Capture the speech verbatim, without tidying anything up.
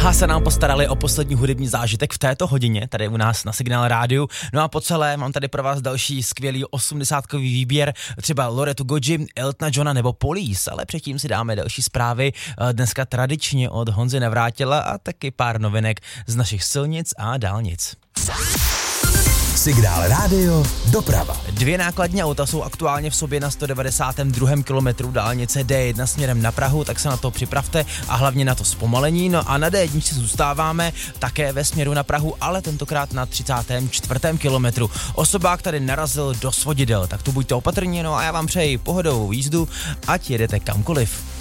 Aha se nám postarali o poslední hudební zážitek v této hodině, tady u nás na Signál Rádiu. No a po celé mám tady pro vás další skvělý osmdesátkový výběr, třeba Loretu Godji, Eltona Johna nebo Police, ale předtím si dáme další zprávy, dneska tradičně od Honzy Navrátila a taky pár novinek z našich silnic a dálnic. Signál Rádio doprava. Dvě nákladní auta jsou aktuálně v sobě na sto devadesátém druhém kilometru dálnice D jedna směrem na Prahu, tak se na to připravte a hlavně na to zpomalení. No a na D jedna zůstáváme také ve směru na Prahu, ale tentokrát na třicátém čtvrtém kilometru. Osobák tady narazil do svodidel, tak tu buďte opatrní, no a já vám přeji pohodovou jízdu, ať jedete kamkoliv.